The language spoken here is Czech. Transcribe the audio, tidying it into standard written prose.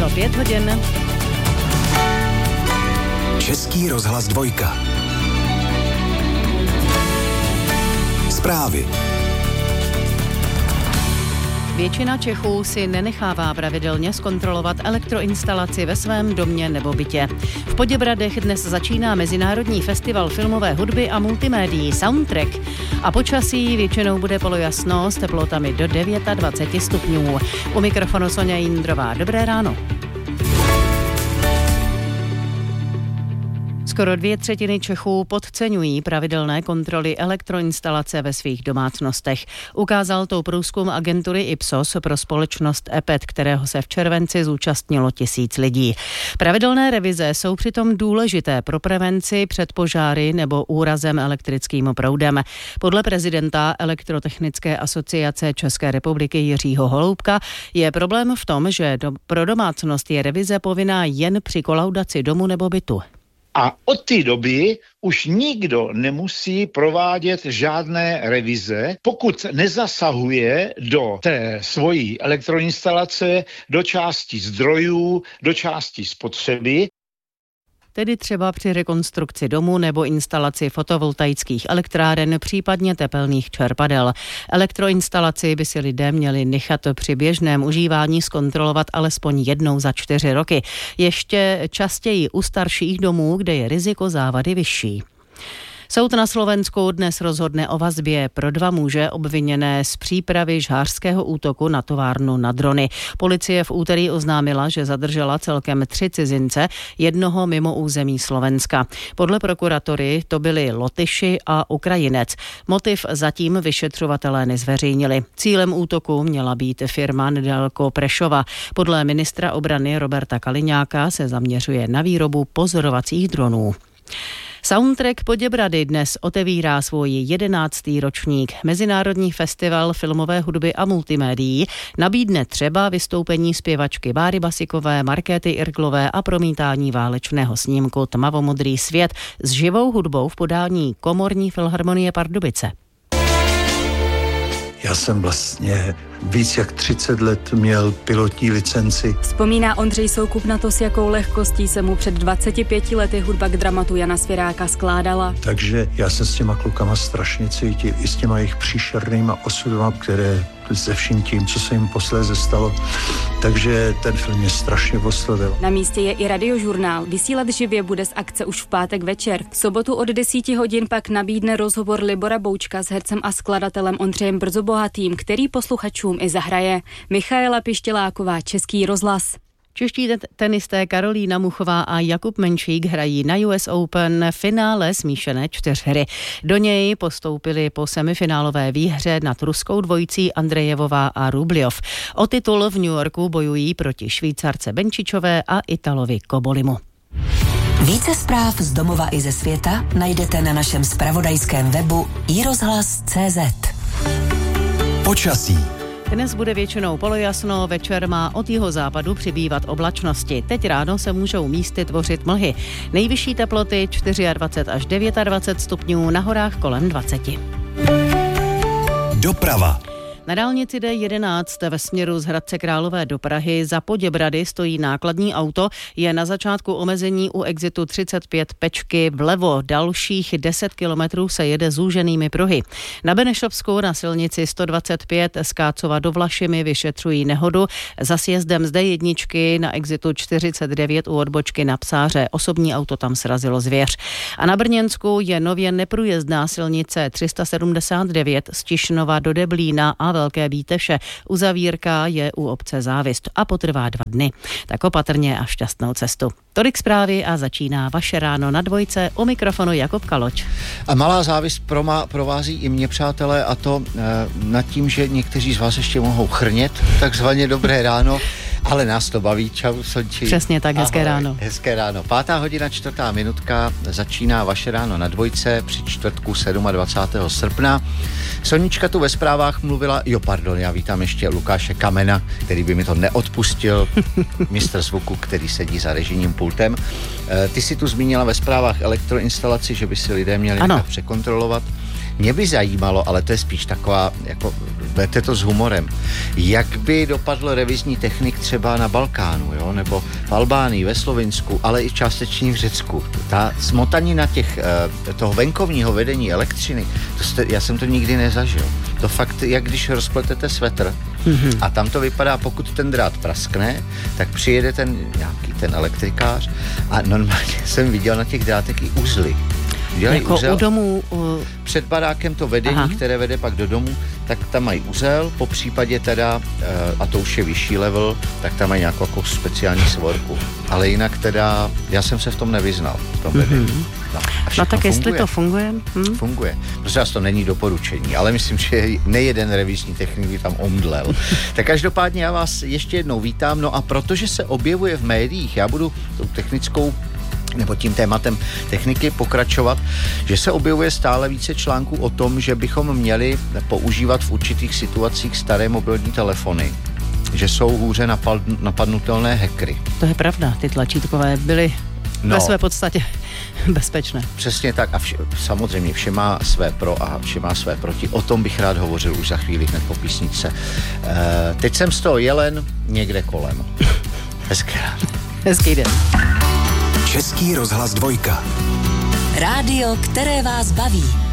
Bylo 5 hodin. Český rozhlas 2. Zprávy. Většina Čechů si nenechává pravidelně zkontrolovat elektroinstalaci ve svém domě nebo bytě. V Poděbradech dnes začíná Mezinárodní festival filmové hudby a multimédií Soundtrack. A počasí většinou bude polojasno s teplotami do 29 stupňů. U mikrofonu Soňa Jindrová. Dobré ráno. Skoro 2/3 Čechů podceňují pravidelné kontroly elektroinstalace ve svých domácnostech. Ukázal to průzkum agentury Ipsos pro společnost EPET, kterého se v červenci zúčastnilo 1000 lidí. Pravidelné revize jsou přitom důležité pro prevenci před požáry nebo úrazem elektrickým proudem. Podle prezidenta Elektrotechnické asociace České republiky Jiřího Holoubka je problém v tom, že pro domácnost je revize povinná jen při kolaudaci domu nebo bytu. A od té doby už nikdo nemusí provádět žádné revize, pokud nezasahuje do té svojí elektroinstalace, do části zdrojů, do části spotřeby. Tedy třeba při rekonstrukci domu nebo instalaci fotovoltaických elektráren, případně tepelných čerpadel. Elektroinstalaci by si lidé měli nechat při běžném užívání zkontrolovat alespoň jednou za 4 roky. Ještě častěji u starších domů, kde je riziko závady vyšší. Soud na Slovensku dnes rozhodne o vazbě pro 2 muže obviněné z přípravy žhářského útoku na továrnu na drony. Policie v úterý oznámila, že zadržela celkem 3 cizince, jednoho mimo území Slovenska. Podle prokuratury to byli Lotyši a Ukrajinec. Motiv zatím vyšetřovatelé nezveřejnili. Cílem útoku měla být firma nedaleko Prešova. Podle ministra obrany Roberta Kaliňáka se zaměřuje na výrobu pozorovacích dronů. Soundtrack Poděbrady dnes otevírá svůj 11. ročník. Mezinárodní festival filmové hudby a multimédií nabídne třeba vystoupení zpěvačky Báry Basikové, Markéty Irglové a promítání válečného snímku Tmavomodrý svět s živou hudbou v podání Komorní filharmonie Pardubice. Já jsem vlastně víc jak 30 let měl pilotní licenci. Vzpomíná Ondřej Soukup na to, s jakou lehkostí se mu před 25 lety hudba k dramatu Jana Svěráka skládala. Takže já se s těma klukama strašně cítil, i s těma jejich příšernýma osudama, které se vším tím, co se jim posléze stalo. Takže ten film mě strašně oslovil. Na místě je i radiožurnál. Vysílat živě bude z akce už v pátek večer. V sobotu od 10 hodin pak nabídne rozhovor Libora Boučka s hercem a skladatelem Ondřejem Brzobohatým, který posluchačům i zahraje. Michaela Pištěláková, Český rozhlas. Čeští tenisté Karolína Muchová a Jakub Menšík hrají na US Open finále smíšené 4hry. Do něj postoupili po semifinálové výhře nad ruskou dvojicí Andrejevová a Rubljov. O titul v New Yorku bojují proti Švýcarce Benčičové a Italovi Kobolimu. Více zpráv z domova i ze světa najdete na našem zpravodajském webu iRozhlas.cz. Počasí. Dnes bude většinou polojasno, večer má od jihozápadu přibývat oblačnosti. Teď ráno se můžou místy tvořit mlhy. Nejvyšší teploty 24 až 29 stupňů, na horách kolem 20. Doprava. Na dálnici D11 ve směru z Hradce Králové do Prahy za Poděbrady stojí nákladní auto, je na začátku omezení u exitu 35 Pečky vlevo, dalších 10 kilometrů se jede zúženými pruhy. Na Benešovsku na silnici 125 z Kácova do Vlašimi vyšetřují nehodu, za sjezdem z D1 na exitu 49 u odbočky na Psáře, osobní auto tam srazilo zvěř. A na Brněnsku je nově neprůjezdná silnice 379 z Tišnova do Deblína a Velké Bíteše. Uzavírka je u obce Závist a potrvá 2 dny. Tak opatrně a šťastnou cestu. Tolik zprávy a začíná vaše ráno na dvojce, u mikrofonu Jakub Kaloč. A malá závist provází i mě, přátelé, a to nad tím, že někteří z vás ještě mohou chrnět, takzvaně dobré ráno, ale nás to baví. Čau, Sonči. Přesně tak, hezké Ahoj, ráno. Hezké ráno. 5:04 začíná vaše ráno na dvojce při čtvrtku 27. srpna. Sonička tu ve zprávách mluvila, já vítám ještě Lukáše Kamena, který by mi to neodpustil, mistr zvuku, který sedí za režijním pultem. Ty si tu zmínila ve zprávách elektroinstalaci, že by si lidé měli překontrolovat. Mě by zajímalo, ale to je spíš taková, jako berte to s humorem, jak by dopadl revizní technik třeba na Balkánu, jo? Nebo v Albánii, ve Slovinsku, ale i částečně v Řecku. Ta smotanina toho venkovního vedení elektřiny, já jsem to nikdy nezažil. To fakt, jak když rozpletete svetr a tam to vypadá, pokud ten drát praskne, tak přijede ten elektrikář a normálně jsem viděl na těch drátech i uzly. Jako u domů? Před barákem to vedení, které vede pak do domu, tak tam mají uzel, po případě teda, a to už je vyšší level, tak tam mají nějakou jako speciální svorku. Ale jinak teda, já jsem se v tom nevyznal, v tom vedení. No tak jestli to funguje? Funguje. Prostě to není doporučení, ale myslím, že nejeden revizní technik by tam omdlel. Tak každopádně já vás ještě jednou vítám, no a protože se objevuje v médiích, já budu tou technickou nebo tím tématem techniky pokračovat, že se objevuje stále více článků o tom, že bychom měli používat v určitých situacích staré mobilní telefony, že jsou hůře napadnutelné hackery. To je pravda, ty tlačítkové byly ve své podstatě bezpečné. Přesně tak a samozřejmě vše má své pro a vše má své proti. O tom bych rád hovořil už za chvíli hned po písničce. Teď jsem z toho jelen někde kolem. Hezký den. Český rozhlas 2. Rádio, které vás baví.